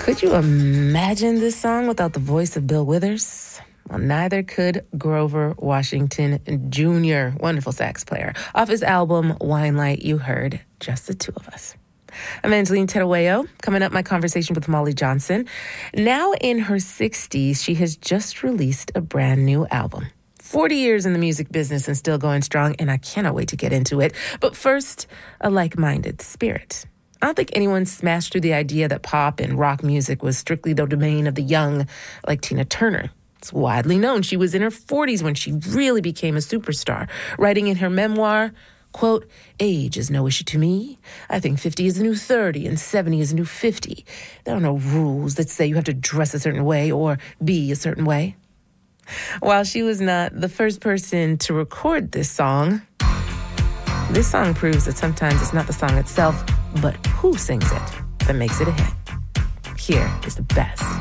Could you imagine this song without the voice of Bill Withers? Well, neither could Grover Washington Jr., wonderful sax player. Off his album, Wine Light, you heard Just the Two of Us. I'm Angeline Teruello. Coming up, my conversation with Molly Johnson. Now in her 60s, she has just released a brand new album. 40 years in the music business and still going strong, and I cannot wait to get into it. But first, a like-minded spirit. I don't think anyone smashed through the idea that pop and rock music was strictly the domain of the young, like Tina Turner. It's widely known she was in her 40s when she really became a superstar, writing in her memoir, quote, "Age is no issue to me. I think 50 is the new 30 and 70 is the new 50. There are no rules that say you have to dress a certain way or be a certain way." While she was not the first person to record this song proves that sometimes it's not the song itself, but who sings it that makes it a hit. Here is the best